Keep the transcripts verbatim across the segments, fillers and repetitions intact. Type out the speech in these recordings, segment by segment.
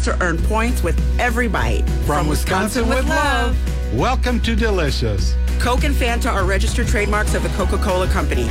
to earn points with every bite. From, From Wisconsin, Wisconsin with love. Welcome to Delicious. Coke and Fanta are registered trademarks of the Coca-Cola Company.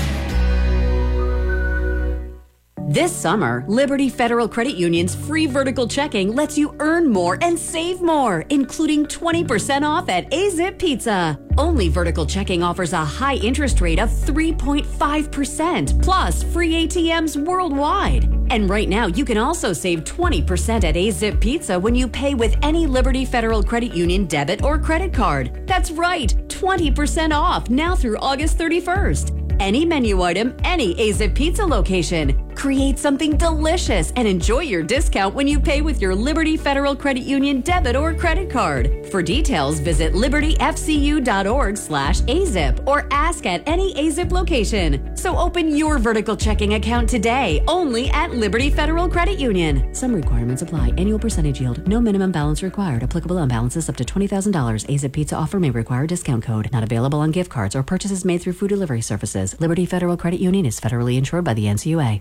This summer, Liberty Federal Credit Union's free vertical checking lets you earn more and save more, including twenty percent off at A-Zip Pizza. Only vertical checking offers a high interest rate of three point five percent, plus free A T Ms worldwide. And right now, you can also save twenty percent at A-Zip Pizza when you pay with any Liberty Federal Credit Union debit or credit card. That's right, twenty percent off now through August thirty-first. Any menu item, any A-Zip Pizza location. Create something delicious and enjoy your discount when you pay with your Liberty Federal Credit Union debit or credit card. For details, visit libertyfcu.org slash AZIP or ask at any A-Zip location. So open your vertical checking account today, only at Liberty Federal Credit Union. Some requirements apply. Annual percentage yield. No minimum balance required. Applicable on balances up to twenty thousand dollars. A-Zip Pizza offer may require discount code. Not available on gift cards or purchases made through food delivery services. Liberty Federal Credit Union is federally insured by the N C U A.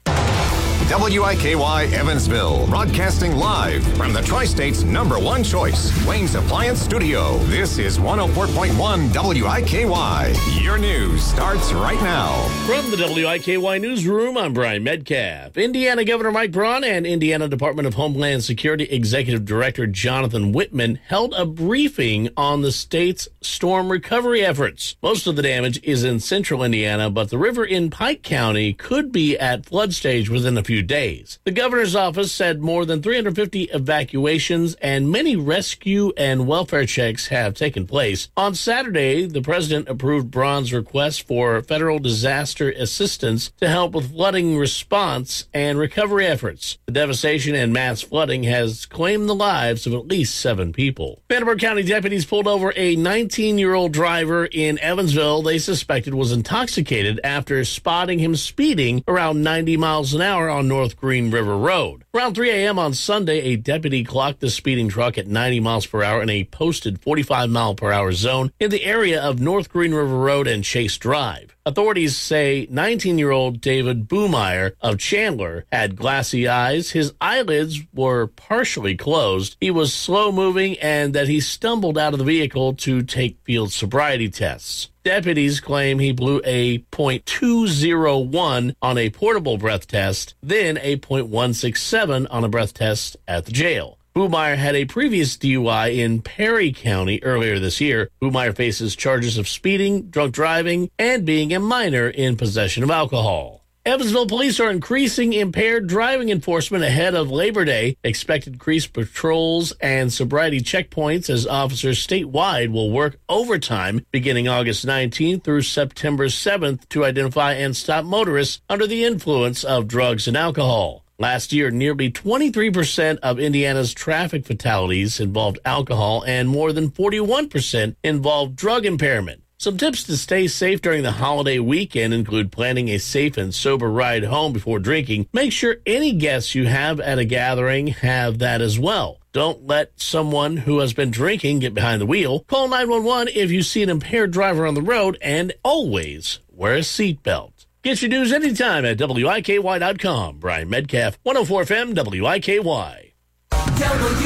W I K Y Evansville, broadcasting live from the Tri-State's number one choice, Wayne's Appliance Studio. This is one oh four point one W I K Y. Your news starts right now. From the W I K Y Newsroom, I'm Brian Metcalf. Indiana Governor Mike Braun and Indiana Department of Homeland Security Executive Director Jonathan Whitman held a briefing on the state's storm recovery efforts. Most of the damage is in central Indiana, but the river in Pike County could be at flood stage within a few days. The governor's office said more than three hundred fifty evacuations and many rescue and welfare checks have taken place. On Saturday, the president approved Braun's request for federal disaster assistance to help with flooding response and recovery efforts. The devastation and mass flooding has claimed the lives of at least seven people. Vanderbilt County deputies pulled over a nineteen-year-old driver in Evansville they suspected was intoxicated after spotting him speeding around ninety miles an hour on North Green River Road. Around three a.m. on Sunday, a deputy clocked the speeding truck at ninety miles per hour in a posted forty-five mile per hour zone in the area of North Green River Road and Chase Drive. Authorities say nineteen-year-old David Boomeyer of Chandler had glassy eyes, his eyelids were partially closed, he was slow-moving, and that he stumbled out of the vehicle to take field sobriety tests. Deputies claim he blew a point two oh one on a portable breath test, then a point one six seven on a breath test at the jail. Boomeyer had a previous D U I in Perry County earlier this year. Boomeyer faces charges of speeding, drunk driving, and being a minor in possession of alcohol. Evansville police are increasing impaired driving enforcement ahead of Labor Day. Expect increased patrols and sobriety checkpoints as officers statewide will work overtime beginning August nineteenth through September seventh to identify and stop motorists under the influence of drugs and alcohol. Last year, nearly twenty-three percent of Indiana's traffic fatalities involved alcohol and more than forty-one percent involved drug impairment. Some tips to stay safe during the holiday weekend include planning a safe and sober ride home before drinking. Make sure any guests you have at a gathering have that as well. Don't let someone who has been drinking get behind the wheel. Call nine one one if you see an impaired driver on the road, and always wear a seatbelt. Get your news anytime at W I K Y dot com. Brian Metcalf, one oh four F M W I K Y. W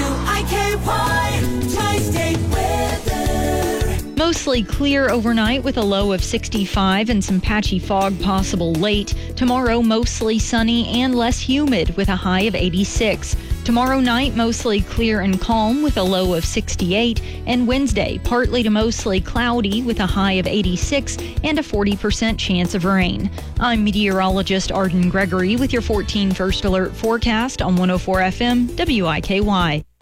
I K Y, Tri-State weather. Mostly clear overnight with a low of sixty-five and some patchy fog possible late. Tomorrow, mostly sunny and less humid with a high of eighty-six. Tomorrow night, mostly clear and calm with a low of sixty-eight. And Wednesday, partly to mostly cloudy with a high of eighty-six and a forty percent chance of rain. I'm meteorologist Arden Gregory with your fourteen First Alert forecast on one oh four F M W I K Y.